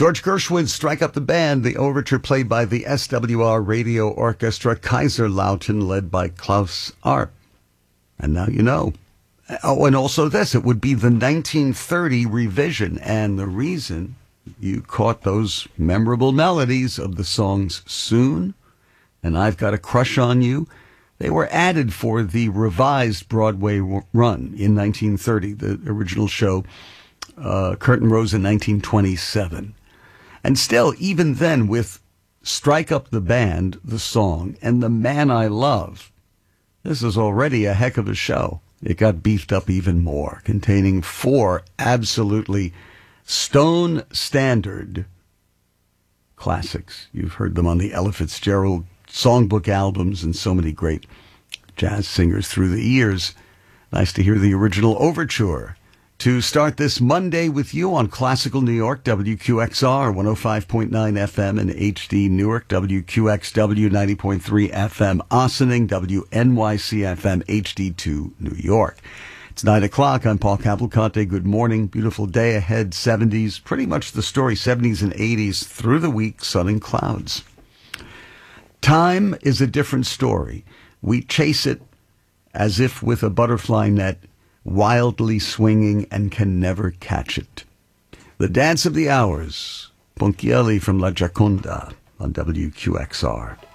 George Gershwin's Strike Up the Band, the overture played by the SWR Radio Orchestra, Kaiserlautern, led by Klaus Arp. And now you know. Oh, and also this, it would be the 1930 revision, and the reason you caught those memorable melodies of the songs Soon and I've Got a Crush on You, they were added for the revised Broadway run in 1930. The original show, curtain rose in 1927. And still, even then, with Strike Up the Band, the song, and The Man I Love, this is already a heck of a show. It got beefed up even more, containing 4 absolutely stone standard classics. You've heard them on the Ella Fitzgerald songbook albums and so many great jazz singers through the years. Nice to hear the original overture to start this Monday with you on Classical New York, WQXR 105.9 FM and HD Newark, WQXW 90.3 FM Ossining, WNYC FM HD2 New York. It's 9 o'clock. I'm Paul Cavalcante. Good morning. Beautiful day ahead. 70s, pretty much the story, 70s and 80s through the week, sun and clouds. Time is a different story. We chase it as if with a butterfly net, wildly swinging and can never catch it. The Dance of the Hours, Ponchielli from La Gioconda on WQXR.